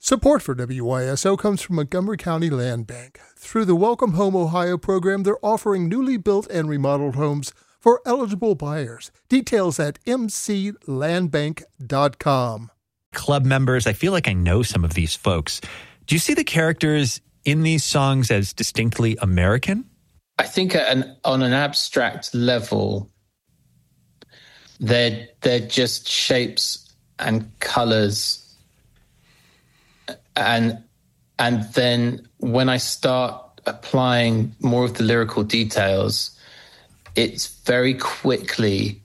Support for WYSO comes from Montgomery County Land Bank. Through the Welcome Home Ohio program, they're offering newly built and remodeled homes for eligible buyers. Details at mclandbank.com. Club members, I feel like I know some of these folks. Do you see the characters in these songs as distinctly American? I think on an abstract level, they're just shapes and colors. And then when I start applying more of the lyrical details, it's very quickly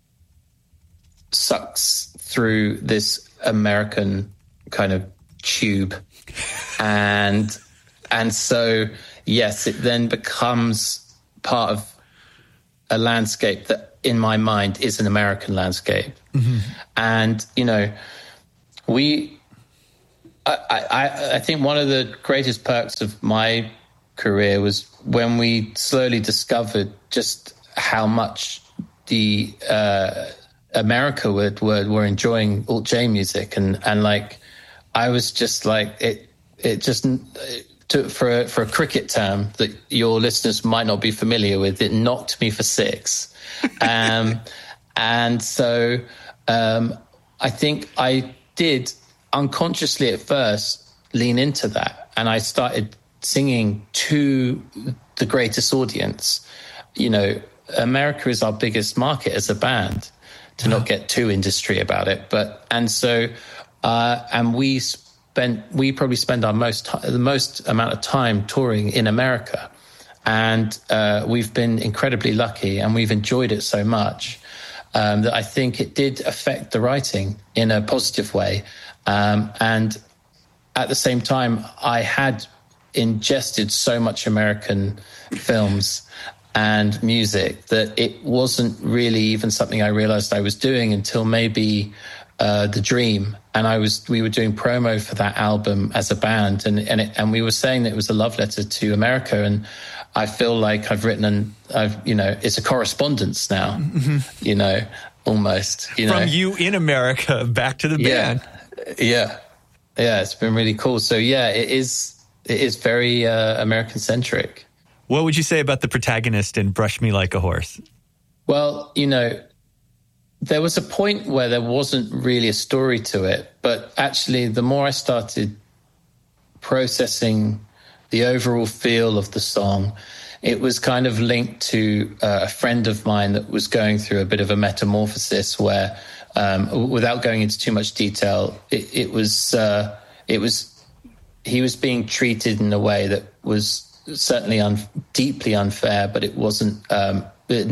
sucks through this American kind of tube. And so, yes, it then becomes part of a landscape that in my mind is an American landscape. Mm-hmm. And, you know, I think one of the greatest perks of my career was when we slowly discovered just how much the America were enjoying alt J music, and like I was just like it just for a cricket term that your listeners might not be familiar with, it knocked me for six, and so I think I did unconsciously at first lean into that, and I started singing to the greatest audience. You know, America is our biggest market as a band, to not get too industry about it, and we probably spend the most amount of time touring in America, and we've been incredibly lucky, and we've enjoyed it so much that I think it did affect the writing in a positive way. And at the same time, I had ingested so much American films and music that it wasn't really even something I realized I was doing until maybe The Dream. And we were doing promo for that album as a band, and we were saying that it was a love letter to America. And I feel like it's a correspondence now, mm-hmm. you know, almost. From you in America back to the band. Yeah, it's been really cool. So yeah, it is very American-centric. What would you say about the protagonist in Brush Me Like a Horse? Well, you know, there was a point where there wasn't really a story to it, but actually the more I started processing the overall feel of the song, it was kind of linked to a friend of mine that was going through a bit of a metamorphosis where, without going into too much detail, he was being treated in a way that was certainly deeply unfair, but it wasn't. It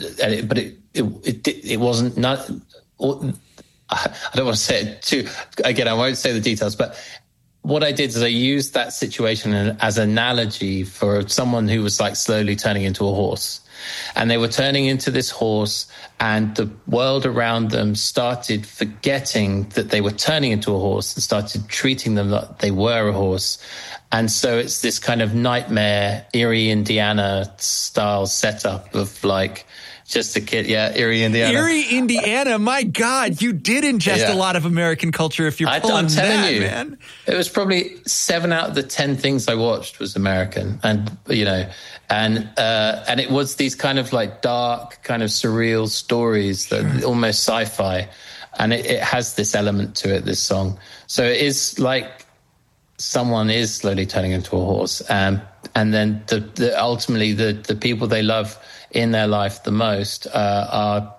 wasn't. Not. I don't want to say it too. Again, I won't say the details, but what I did is I used that situation as an analogy for someone who was like slowly turning into a horse. And they were turning into this horse, and the world around them started forgetting that they were turning into a horse and started treating them like they were a horse. And so it's this kind of nightmare, Erie, Indiana style setup of like just a kid. Yeah, Erie, Indiana. Erie, Indiana. My God, you did ingest a lot of American culture if you're pulling I'm telling that, you, man. It was probably 7 out of the 10 things I watched was American. And, you know, and it was these kind of like dark, kind of surreal stories that almost sci-fi. And it has this element to it, this song. So it is like someone is slowly turning into a horse. And then ultimately the people they love in their life the most are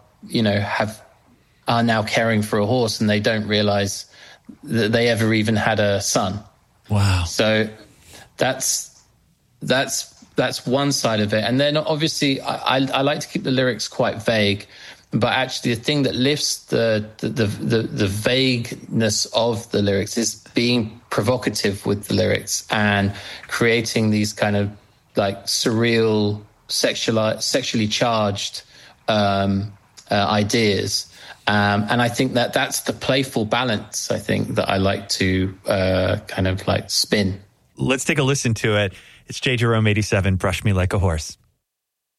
now caring for a horse, and they don't realize that they ever even had a son. Wow. So that's one side of it. And then obviously I like to keep the lyrics quite vague, but actually the thing that lifts the vagueness of the lyrics is being provocative with the lyrics and creating these kind of like surreal, sexually charged ideas. And I think that's the playful balance, I think, that I like to kind of like spin. Let's take a listen to it. It's J. Jerome 87, Brush Me Like a Horse.